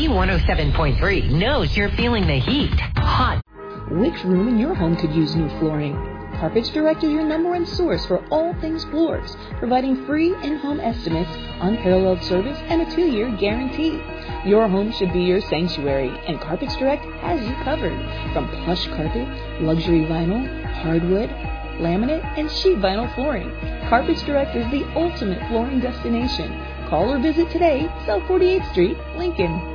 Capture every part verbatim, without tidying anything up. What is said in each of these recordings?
B one oh seven point three knows you're feeling the heat. Hot. Which room in your home could use new flooring? Carpets Direct is your number one source for all things floors, providing free in-home estimates, unparalleled service, and a two-year guarantee. Your home should be your sanctuary, and Carpets Direct has you covered. From plush carpet, luxury vinyl, hardwood, laminate, and sheet vinyl flooring, Carpets Direct is the ultimate flooring destination. Call or visit today, South forty-eighth Street, Lincoln.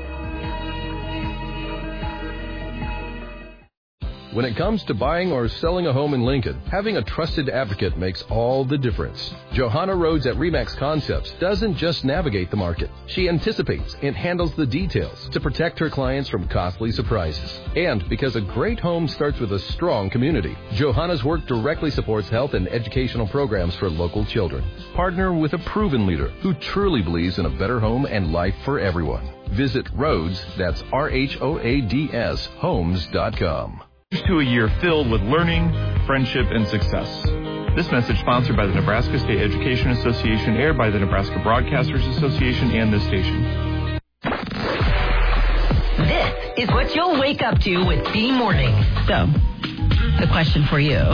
When it comes to buying or selling a home in Lincoln, having a trusted advocate makes all the difference. Johanna Rhodes at RE/MAX Concepts doesn't just navigate the market. She anticipates and handles the details to protect her clients from costly surprises. And because a great home starts with a strong community, Johanna's work directly supports health and educational programs for local children. Partner with a proven leader who truly believes in a better home and life for everyone. Visit Rhodes, that's R H O A D S, homes dot com. To a year filled with learning, friendship, and success. This message sponsored by the Nebraska State Education Association, aired by the Nebraska Broadcasters Association and this station. This is what you'll wake up to with B Morning. So, the question for you.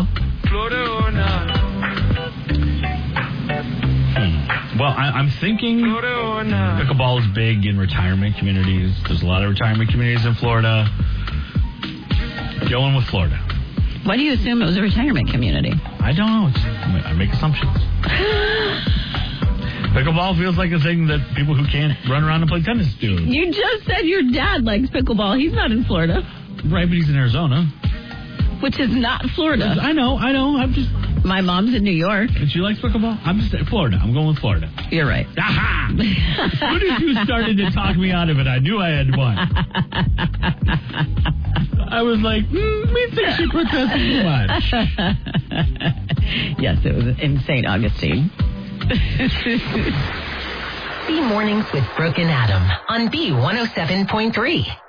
Hmm. Well, I, I'm thinking pickleball is big in retirement communities. There's a lot of retirement communities in Florida. Going with Florida. Why do you assume it was a retirement community? I don't know. It's, I make assumptions. Pickleball feels like a thing that people who can't run around and play tennis do. You just said your dad likes pickleball. He's not in Florida. Right, but he's in Arizona. Which is not Florida. I know, I know. I'm just... My mom's in New York. And she likes pickleball? I'm just... Florida. I'm going with Florida. You're right. Aha! As soon as you started to talk me out of it, I knew I had won. I was like, mm, we think she protested too much. Yes, it was in Saint Augustine. B Mornings with Brooke and Adam on B one oh seven point three.